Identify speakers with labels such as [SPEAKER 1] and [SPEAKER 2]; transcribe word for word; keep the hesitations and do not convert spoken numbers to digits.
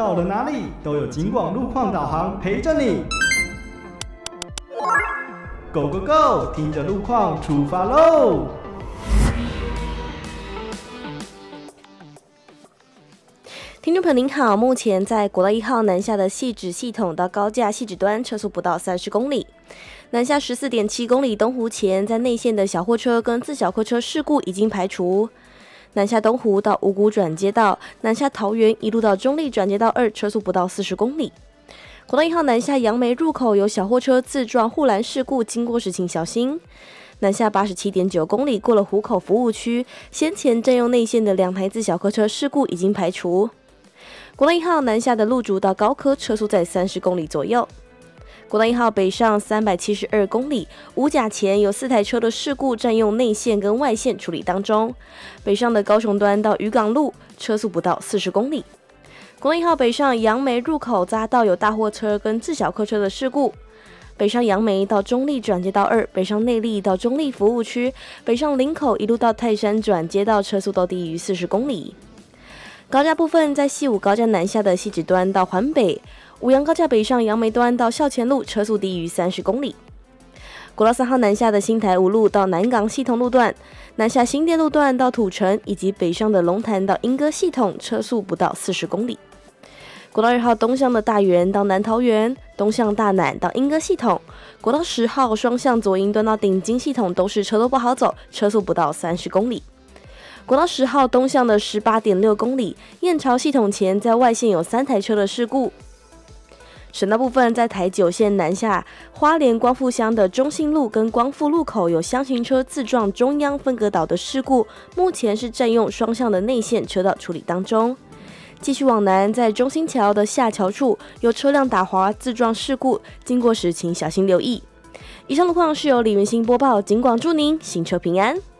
[SPEAKER 1] 到了哪里都有警广路况导航陪着你。Go Go Go， 听着路况出发喽！
[SPEAKER 2] 听众朋友您好，目前在国道一号南下的汐止系统到高架汐止端车速不到三十公里，南下 十四点七公里东湖前在内线的小货车跟自小客车事故已经排除。南下东湖到五股转接道，南下桃园一路到中立转接道二车速不到四十公里。国道一号南下杨梅入口有小货车自撞护栏事故，经过时请小心。南下 八十七点九公里过了湖口服务区，先前占用内线的两台自小客车事故已经排除。国道一号南下的路竹到高科车速在三十公里左右。国道一号北上三百七十二公里，五甲前有四台车的事故占用内线跟外线处理当中。北上的高雄端到渔港路车速不到四十公里。国道一号北上杨梅入口匝道有大货车跟自小客车的事故。北上杨梅到中立转接道二，北上内壢到中立服务区，北上林口一路到泰山转接道车速都低于四十公里。高架部分在西武高架南下的汐止端到环北，五杨高架北上杨梅端到校前路车速低于三十公里。国道三号南下的新台五路到南港系统路段，南下新店路段到土城，以及北上的龙潭到莺歌系统车速不到四十公里。国道二号东向的大园到南桃园，东向大南到莺歌系统，国道十号双向左营端到顶金系统都是车都不好走，车速不到三十公里。国道十号东向的 十八点六公里，燕巢系统前在外线有三台车的事故。省道部分在台九线南下花莲光复乡的中信路跟光复路口有厢型车自撞中央分隔岛的事故，目前是占用双向的内线车道处理当中。继续往南，在中兴桥的下桥处有车辆打滑自撞事故，经过时请小心留意。以上路况是由李云兴播报，警广祝您行车平安。